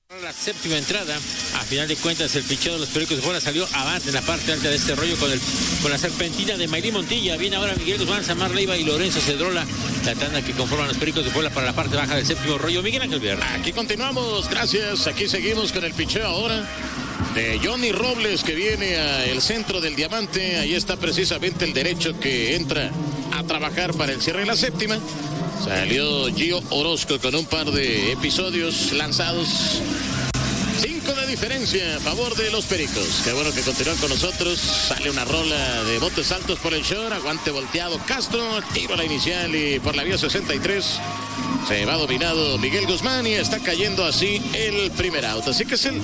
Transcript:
La séptima entrada, a final de cuentas el picheo de los Pericos de Puebla salió avante en la parte alta de este rollo con la serpentina de Mayrín Montilla. Viene ahora Miguel Guzmán, Samar Leiva y Lorenzo Cedrola, la tanda que conforman los Pericos de Puebla para la parte baja del séptimo rollo. Miguel Ángel Villar. Aquí continuamos, gracias, aquí seguimos con el picheo ahora de Johnny Robles, que viene al centro del diamante. Ahí está precisamente el derecho que entra a trabajar para el cierre de la séptima. Salió Gio Orozco con un par de episodios lanzados. 5 de diferencia a favor de los Pericos. Qué bueno que continúan con nosotros. Sale una rola de botes altos por el short. Aguante volteado Castro. Tiro a la inicial y por la vía 63. Se va dominado Miguel Guzmán y está cayendo así el primer out. Así que es el